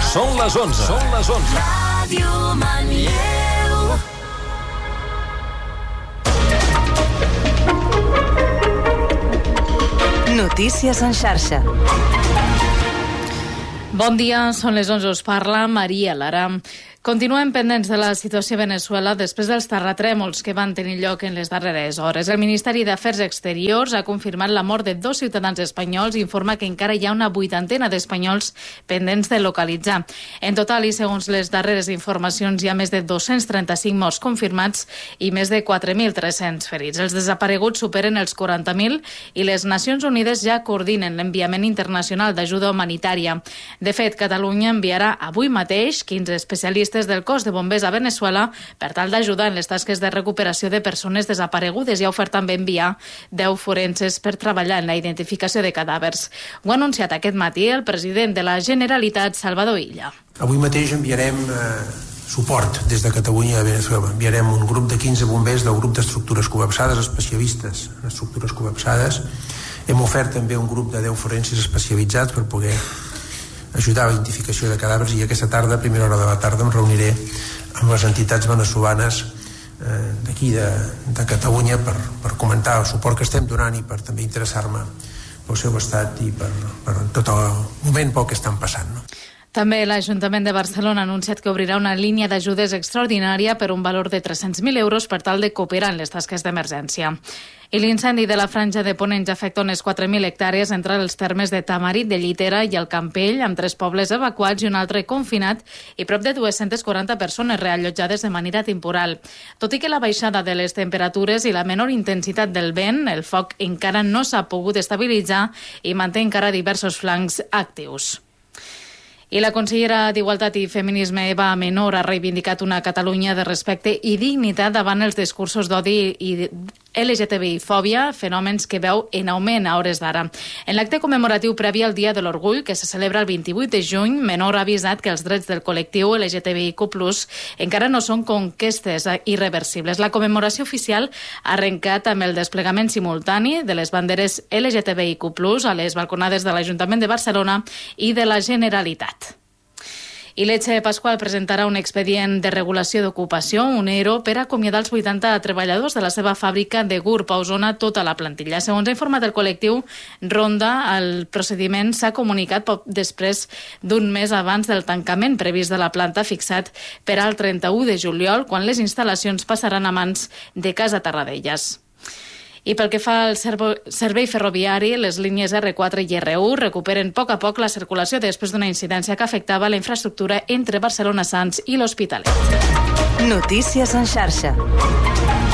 Són les 11. Són les 11. Ràdio Manlleu. Notícies en xarxa. Bon dia, són les 11, us parla Maria Lara. Continuem pendents de la situació a Veneçuela després dels terratrèmols que van tenir lloc en les darreres hores. El Ministeri d'Afers Exteriors ha confirmat la mort de 2 ciutadans espanyols i informa que encara hi ha una 80 d'espanyols pendents de localitzar. En total, i segons les darreres informacions, hi ha més de 235 morts confirmats i més de 4.300 ferits. Els desapareguts superen els 40.000 i les Nacions Unides ja coordinen l'enviament internacional d'ajuda humanitària. De fet, Catalunya enviarà avui mateix 15 especialistes del cos de bombers a Veneçuela per tal d'ajudar en les tasques de recuperació de persones desaparegudes i ha ofert també enviar 10 forenses per treballar en la identificació de cadàvers. Ho ha anunciat aquest matí el president de la Generalitat, Salvador Illa. Avui mateix enviarem suport des de Catalunya a Veneçuela. Enviarem un grup de 15 bombers del grup d'estructures col·lapsades, especialistes en estructures col·lapsades. Hem ofert també un grup de 10 forenses especialitzats per poder ajudar a la identificació de cadàvers i aquesta tarda, a primera hora de la tarda, em reuniré amb les entitats veneçolanes d'aquí de Catalunya per comentar el suport que estem donant i per també interessar-me pel seu estat i per tot el moment pel que estan passant, no? També l'Ajuntament de Barcelona ha anunciat que obrirà una línia d'ajudes extraordinària per un valor de 300.000 euros per tal de cooperar en les tasques d'emergència. I l'incendi de la Franja de Ponent ja afecta unes 4.000 hectàrees entre els termes de Tamarit, de Llitera i el Campell, amb 3 pobles evacuats i un altre confinat i prop de 240 persones reallotjades de manera temporal. Tot i que la baixada de les temperatures i la menor intensitat del vent, el foc encara no s'ha pogut estabilitzar i manté encara diversos flancs actius. I la consellera d'Igualtat i Feminisme, Eva Menor, ha reivindicat una Catalunya de respecte i dignitat davant els discursos d'odi i LGTBI-fòbia, fenòmens que veu en augment a hores d'ara. En l'acte commemoratiu previ al Dia de l'Orgull, que se celebra el 28 de juny, Menor ha avisat que els drets del col·lectiu LGTBIQ+, encara no són conquestes irreversibles. La commemoració oficial ha arrencat amb el desplegament simultani de les banderes LGTBIQ+, a les balconades de l'Ajuntament de Barcelona i de la Generalitat. I Leche Pascual presentarà un expedient de regulació d'ocupació, un ERO, per acomiadar els 80 treballadors de la seva fàbrica de Gurb a Osona, tota la plantilla. Segons ha informat el col·lectiu Ronda, el procediment s'ha comunicat després d'un mes abans del tancament previst de la planta fixat per al 31 de juliol, quan les instal·lacions passaran a mans de Casa Tarradellas. I pel que fa al servei ferroviari, les línies R4 i R1 recuperen a poc la circulació després d'una incidència que afectava la infraestructura entre Barcelona Sants i l'Hospitalet. Notícies en xarxa.